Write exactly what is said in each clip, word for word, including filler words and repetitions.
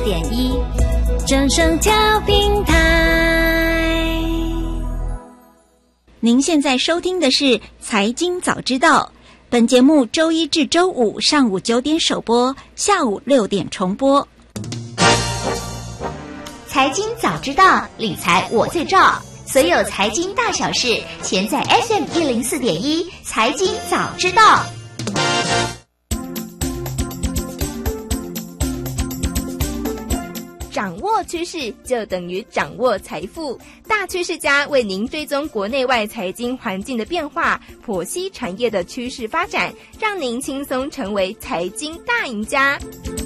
点一，正声调频台。 您现在收听的是财经早知道，本节目周一至周五上午九点首播，下午六点重播。 财经早知道，理财我最照，所有财经大小事，全在 F M 一零四点一财经早知道。 掌握趋势就等于掌握财富，大趋势家为您追踪国内外财经环境的变化，剖析产业的趋势发展，让您轻松成为财经大赢家。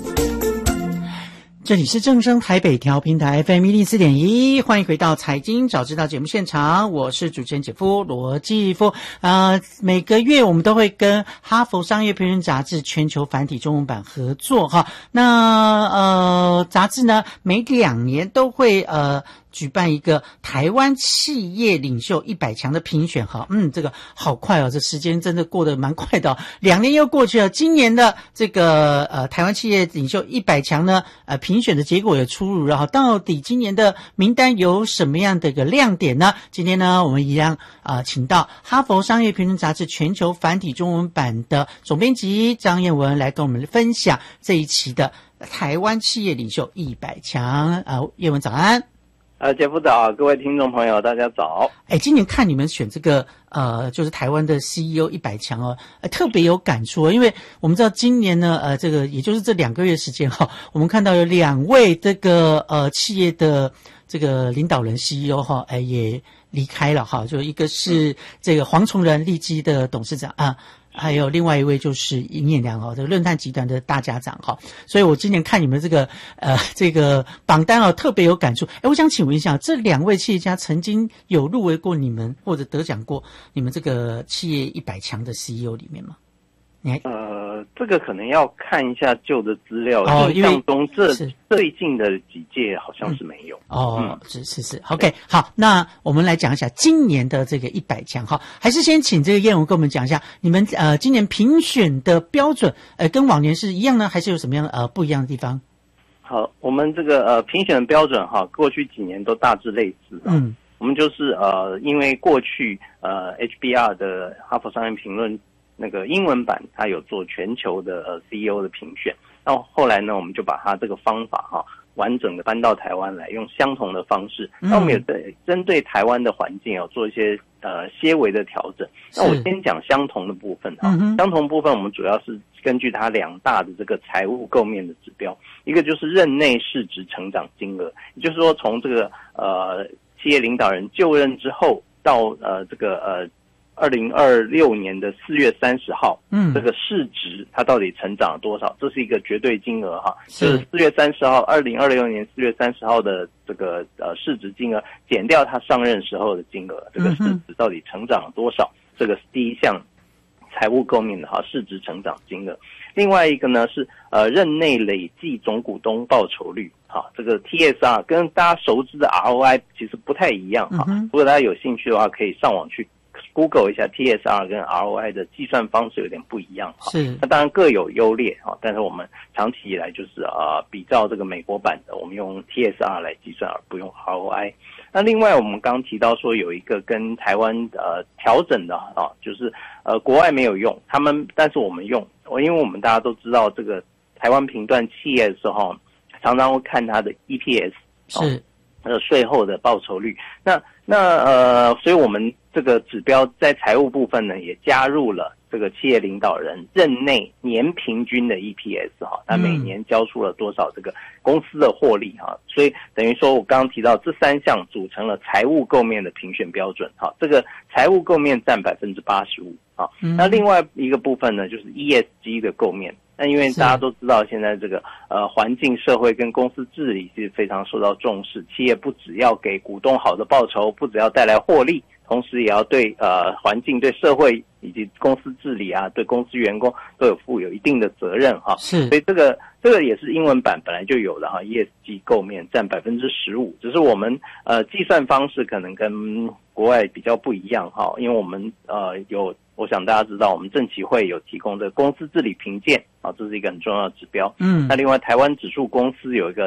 这里是正声台北调频台 F M 一零四点一，欢迎回到财经早知道节目现场，我是主持人姐夫罗继夫。呃，每个月我们都会跟哈佛商业评论杂志全球繁体中文版合作哈。那呃，杂志呢每两年都会呃。举办一个台湾企业领袖一百强的评选哈，嗯，这个好快哦，这时间真的过得蛮快的哦，两年又过去了。今年的这个呃台湾企业领袖一百强呢，呃评选的结果也出炉了哈。到底今年的名单有什么样的一个亮点呢？今天呢，我们一样啊、呃，请到哈佛商业评论杂志全球繁体中文版的总编辑张燕文来跟我们分享这一期的台湾企业领袖一百强。呃，燕文早安。 呃，杰夫早，各位听众朋友，大家早。 哎，今年看你们选这个呃，就是台湾的 C E O 一百强哦，呃，特别有感触哦，因为我们知道今年呢，呃，这个也就是这两个月时间哈、哦，我们看到有两位这个呃企业的这个领导人 C E O 哈、哦，哎也离开了哈，就一个是这个黄崇仁利基的董事长啊。还有另外一位就是尹衍良哦，这个论坛集团的大家长哈，所以我今年看你们这个呃这个榜单哦，特别有感触。哎，我想请问一下，这两位企业家曾经有入围过你们或者得奖过你们这个企业一百强的 C E O 里面吗？ 呃，这个可能要看一下旧的资料，哦、印象中这最近的几届好像是没有。 嗯、哦，嗯、是是是 ，OK， 好，那我们来讲一下今年的这个一百强哈，还是先请这个燕文跟我们讲一下，你们呃今年评选的标准，呃跟往年是一样呢，还是有什么样呃不一样的地方？ 好，我们这个呃评选的标准哈，过去几年都大致类似。嗯，我们就是呃因为过去呃 H B R 的哈佛商业评论。那个英文版它有做全球的呃 C E O 的评选，那后来呢，我们就把它这个方法哈、啊、完整的搬到台湾来，用相同的方式。那我们也对针对台湾的环境有做一些呃些微的调整。那我先讲相同的部分哈、啊嗯，相同部分我们主要是根据它两大的这个财务构面的指标，一个就是任内市值成长金额，也就是说从这个呃企业领导人就任之后到呃这个呃。二零二六年的四月三十号，嗯，这个市值它到底成长了多少？这是一个绝对金额哈，是就是四月三十号，二零二六年四月三十号的这个呃市值金额减掉他上任时候的金额，这个市值到底成长了多少？这个是第一项财务构面的哈，市值成长金额。另外一个呢是呃任内累计总股东报酬率，哈，这个 T S R 跟大家熟知的 R O I 其实不太一样哈。如果大家有兴趣的话，可以上网去Google 一下 T S R 跟 R O I 的计算方式有点不一样哈，是那当然各有优劣哈，但是我们长期以来就是呃比照这个美国版的，我们用 T S R 来计算而不用 R O I。那另外我们刚提到说有一个跟台湾呃调整的啊，就是呃国外没有用，他们但是我们用，因为我们大家都知道这个台湾评断企业的时候，常常会看它的 E P S 是。呃，税后的报酬率，那那呃，所以我们这个指标在财务部分呢，也加入了这个企业领导人任内年平均的 E P S 哈，他每年交出了多少这个公司的获利哈，所以等于说我刚刚提到这三项组成了财务构面的评选标准哈，这个财务构面占百分之八十五啊，那另外一个部分呢，就是 E S G 的构面。那因为大家都知道，现在这个呃环境、社会跟公司治理是非常受到重视。企业不只要给股东好的报酬，不只要带来获利，同时也要对呃环境、对社会以及公司治理啊，对公司员工都有负有一定的责任哈。是，所以这个这个也是英文版本来就有的哈 ，E S G 构面占百分之十五，只是我们呃计算方式可能跟国外比较不一样哈，因为我们呃有。我想大家知道，我们证期会有提供的公司治理评鉴啊，这是一个很重要的指标。嗯，那另外台湾指数公司有一个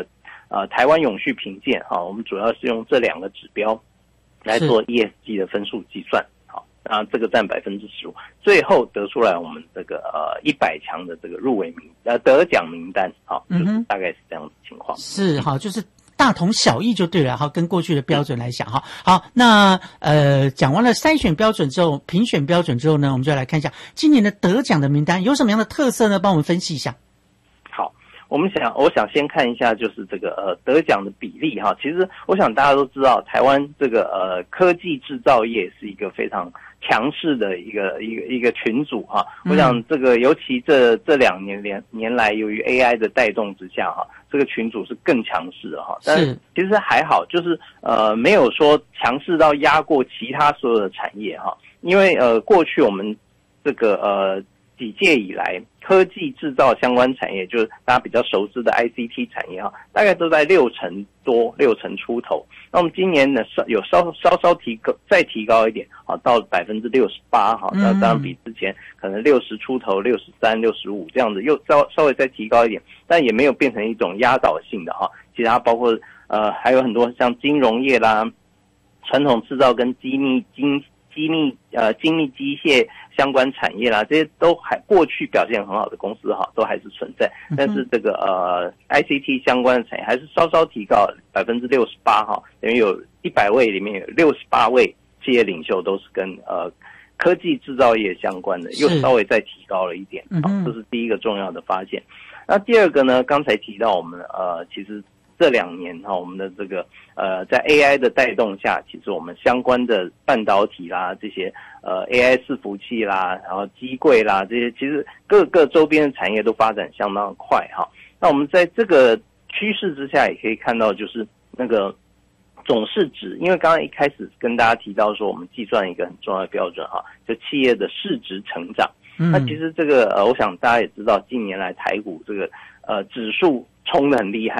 呃台湾永续评鉴哈，我们主要是用这两个指标来做 E S G 的分数计算，好，那这个占百分之十五，最后得出来我们这个呃一百强的这个入围名呃得奖名单，好，就是大概是这样的情况。 是哈，就是大同小异就对了，好，跟过去的标准来讲哈。好，那呃讲完了筛选标准之后，评选标准之后呢，我们就来看一下今年的得奖的名单有什么样的特色呢？帮我们分析一下。 好，我们想我想先看一下就是这个呃得奖的比例哈。其实我想大家都知道，台湾这个呃科技制造业是一个非常强势的一个一个一个群组哈，我想这个尤其这这两年年年来，由于 A I 的带动之下哈，这个群组是更强势的哈。但是其实还好，就是呃没有说强势到压过其他所有的产业哈，因为呃过去我们这个呃几届以来，科技制造相关产业，就是大家比较熟知的 I C T 产业哈，大概都在六成多、六成出头。那我们今年呢，稍有稍稍稍提高，再提高一点，啊，到百分之六十八哈。那当然比之前可能六十出头、六十三、六十五这样子，又稍稍微再提高一点，但也没有变成一种压倒性的哈。其他包括呃还有很多像金融业啦、传统制造跟机密精。精密呃精密机械相关产业啦，这些都还过去表现很好的公司哈，都还是存在。但是这个呃 I C T 相关的产业还是稍稍提高百分之六十八哈，等于有一百位里面有六十八位企业领袖都是跟呃科技制造业相关的，又稍微再提高了一点。好，这是第一个重要的发现。那第二个呢，刚才提到我们呃其实。这两年哈，我们的这个呃，在 A I 的带动下，其实我们相关的半导体啦，这些呃 A I 伺服器啦，然后机柜啦，这些其实各个周边的产业都发展相当快哈。那我们在这个趋势之下，也可以看到就是那个总市值，因为刚刚一开始跟大家提到说，我们计算一个很重要的标准哈，就企业的市值成长。嗯、那其实这个呃，我想大家也知道，近年来台股这个呃指数冲得很厉害。